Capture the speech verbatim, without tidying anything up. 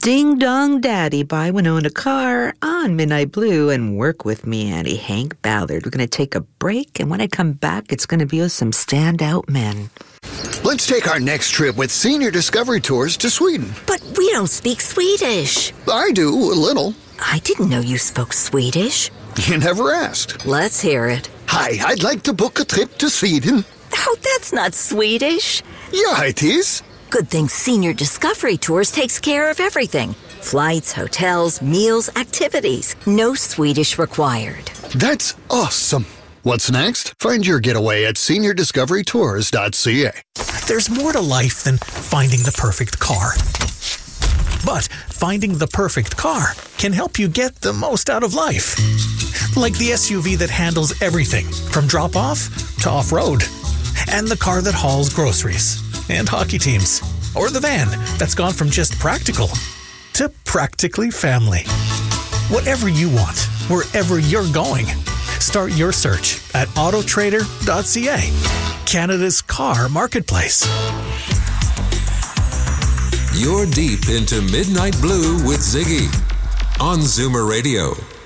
Ding Dong Daddy by Winona Carr on Midnight Blue, and work with me, Annie. Hank Ballard. We're going to take a break, and when I come back, it's going to be with some standout men. Let's take our next trip with Senior Discovery Tours to Sweden. But we don't speak Swedish. I do, a little. I didn't know you spoke Swedish. You never asked. Let's hear it. Hi, I'd like to book a trip to Sweden. Oh, that's not Swedish. Yeah, it is. Good thing Senior Discovery Tours takes care of everything. Flights, hotels, meals, activities. No Swedish required. That's awesome. What's next? Find your getaway at senior discovery tours dot c a. There's more to life than finding the perfect car. But finding the perfect car can help you get the most out of life. Like the S U V that handles everything from drop-off to off-road. And the car that hauls groceries and hockey teams. Or the van that's gone from just practical to practically family. Whatever you want, wherever you're going. Start your search at auto trader dot c a, Canada's car marketplace. You're deep into Midnight Blue with Ziggy on Zoomer Radio.